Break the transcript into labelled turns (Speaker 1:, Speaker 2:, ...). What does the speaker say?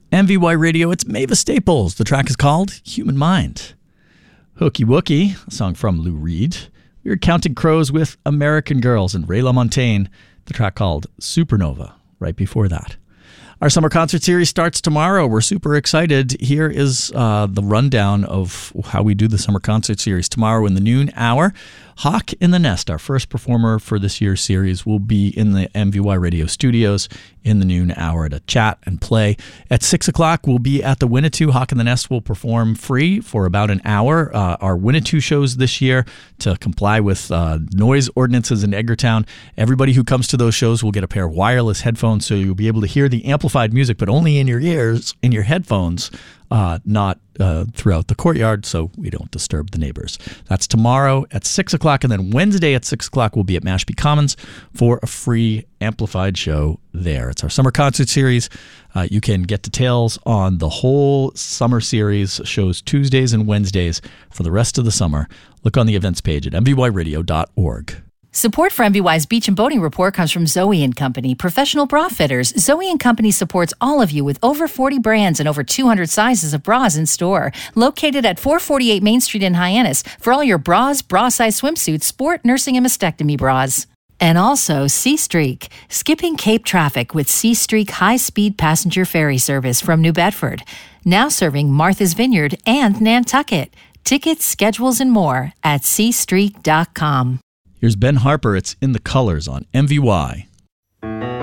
Speaker 1: MVY Radio, it's Mavis Staples. The track is called Human Mind. Hooky Wookie, a song from Lou Reed. We were Counting Crows with American Girls and Ray LaMontagne, the track called Supernova, right before that. Our summer concert series starts tomorrow. We're super excited. Here is the rundown of how we do the summer concert series. Tomorrow in the noon hour, Hawk in the Nest, our first performer for this year's series, will be in the MVY Radio studios in the noon hour to chat and play. At 6 o'clock, we'll be at the Winnetou. Hawk in the Nest will perform free for about an hour. Our Winnetou shows this year, to comply with noise ordinances in Edgartown, everybody who comes to those shows will get a pair of wireless headphones, so you'll be able to hear the amplified music, but only in your ears, in your headphones, not throughout the courtyard, so we don't disturb the neighbors. That's tomorrow at 6 o'clock, and then Wednesday at 6 o'clock we'll be at Mashpee Commons for a free amplified show there. It's our summer concert series. You can get details on the whole summer series, shows Tuesdays and Wednesdays for the rest of the summer. Look on the events page at mvyradio.org.
Speaker 2: Support for MVY's Beach and Boating Report comes from Zoe & Company, professional bra fitters. Zoe & Company supports all of you with over 40 brands and over 200 sizes of bras in store. Located at 448 Main Street in Hyannis for all your bras, bra-size swimsuits, sport, nursing, and mastectomy bras. And also Seastreak, skipping Cape traffic with Seastreak high-speed passenger ferry service from New Bedford. Now serving Martha's Vineyard and Nantucket. Tickets, schedules, and more at seastreak.com.
Speaker 1: Here's Ben Harper. It's In the Colors on MVY.